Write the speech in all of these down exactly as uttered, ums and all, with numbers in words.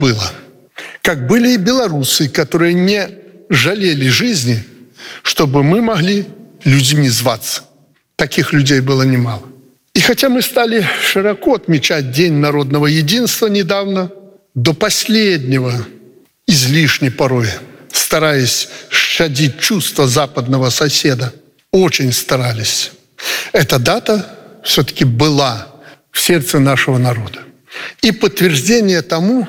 было. Как были и белорусы, которые не жалели жизни, чтобы мы могли людьми зваться. Таких людей было немало. И хотя мы стали широко отмечать День народного единства недавно, до последнего, излишне порой, стараясь щадить чувства западного соседа, очень старались. Эта дата все-таки была в сердце нашего народа. И подтверждение тому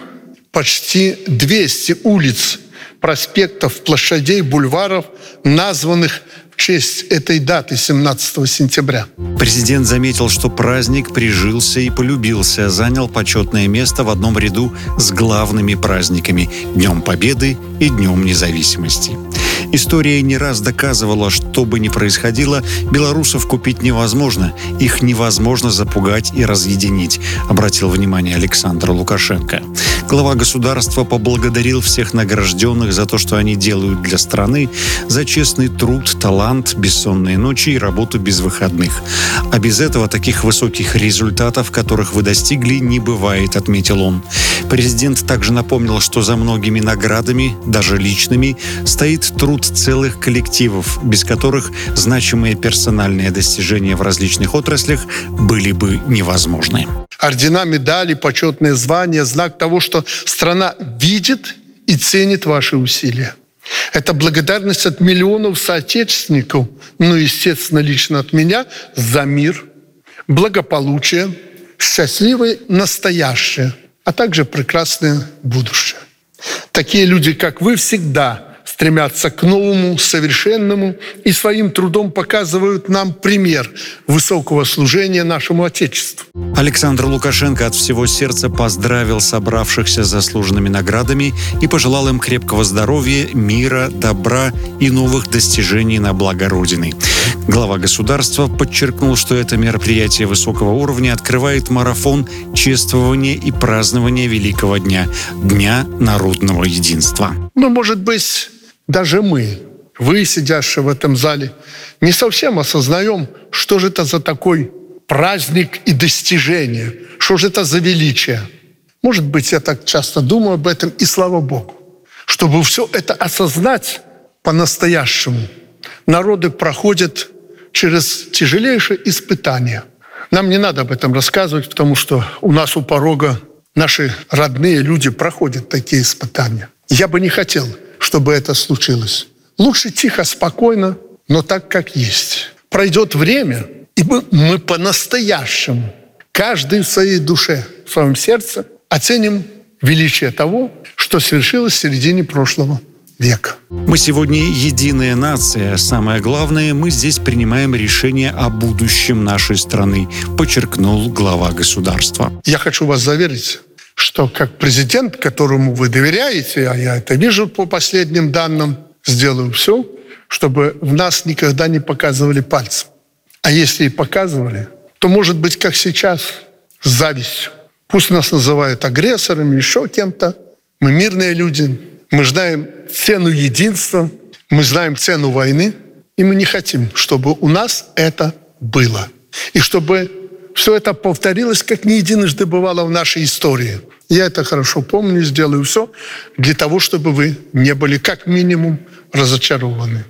почти двести улиц, проспектов, площадей, бульваров, названных в честь этой даты, семнадцатого сентября. Президент заметил, что праздник прижился и полюбился, занял почетное место в одном ряду с главными праздниками – Днем Победы и Днем Независимости. История не раз доказывала, что бы ни происходило, белорусов купить невозможно, их невозможно запугать и разъединить, обратил внимание Александр Лукашенко. Глава государства поблагодарил всех награжденных за то, что они делают для страны, за честный труд, талант, бессонные ночи и работу без выходных. А без этого таких высоких результатов, которых вы достигли, не бывает, отметил он. Президент также напомнил, что за многими наградами, даже личными, стоит труд целых коллективов, без которых значимые персональные достижения в различных отраслях были бы невозможны. Ордена, медали, почетные звания – знак того, что страна видит и ценит ваши усилия. Это благодарность от миллионов соотечественников, ну, естественно, лично от меня, за мир, благополучие, счастливое настоящее, а также прекрасное будущее. Такие люди, как вы, всегда стремятся к новому, совершенному и своим трудом показывают нам пример высокого служения нашему Отечеству. Александр Лукашенко от всего сердца поздравил собравшихся с заслуженными наградами и пожелал им крепкого здоровья, мира, добра и новых достижений на благо Родины. Глава государства подчеркнул, что это мероприятие высокого уровня открывает марафон чествования и празднования великого дня – Дня народного единства. Ну, может быть, даже мы, вы, сидящие в этом зале, не совсем осознаем, что же это за такой праздник и достижение, что же это за величие. Может быть, я так часто думаю об этом, и слава Богу. Чтобы все это осознать по-настоящему, народы проходят через тяжелейшие испытания. Нам не надо об этом рассказывать, потому что у нас у порога наши родные люди проходят такие испытания. Я бы не хотел, чтобы это случилось. Лучше тихо, спокойно, но так, как есть. Пройдет время, и мы, мы по-настоящему, каждый в своей душе, в своем сердце, оценим величие того, что свершилось в середине прошлого века. Мы сегодня единая нация. Самое главное, мы здесь принимаем решение о будущем нашей страны, подчеркнул глава государства. Я хочу вас заверить, что как президент, которому вы доверяете, а я это вижу по последним данным, сделаю все, чтобы в нас никогда не показывали пальцем. А если и показывали, то, может быть, как сейчас, с завистью. Пусть нас называют агрессорами, еще кем-то. Мы мирные люди, мы знаем цену единства, мы знаем цену войны, и мы не хотим, чтобы у нас это было. И чтобы все это повторилось, как не единожды бывало в нашей истории. Я это хорошо помню, сделаю все для того, чтобы вы не были как минимум разочарованы.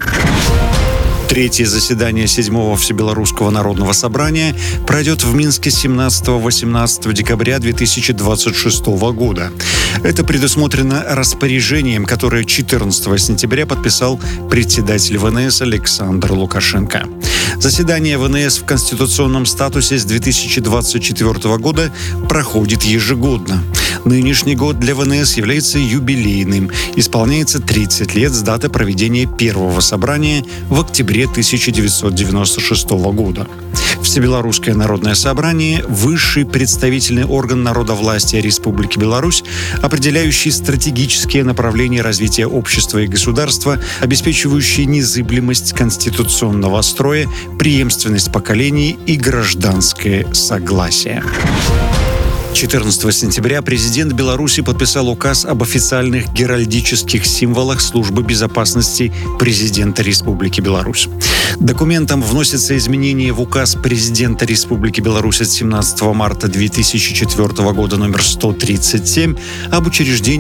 Третье заседание седьмого Всебелорусского народного собрания пройдет в Минске семнадцатого-восемнадцатого декабря две тысячи двадцать шестого года. Это предусмотрено распоряжением, которое четырнадцатого сентября подписал председатель ВНС Александр Лукашенко. Заседание ВНС в конституционном статусе с две тысячи двадцать четвёртого года проходит ежегодно. Нынешний год для ВНС является юбилейным. Исполняется тридцать лет с даты проведения первого собрания в октябре тысяча девятьсот девяносто шестого года. Всебелорусское народное собрание – высший представительный орган народовластия Республики Беларусь, определяющий стратегические направления развития общества и государства, обеспечивающий незыблемость конституционного строя, преемственность поколений и гражданское согласие. четырнадцатого сентября президент Беларуси подписал указ об официальных геральдических символах Службы безопасности президента Республики Беларусь. Документом вносятся изменения в указ президента Республики Беларусь от семнадцатого марта две тысячи четвёртого года номер сто тридцать семь об учреждении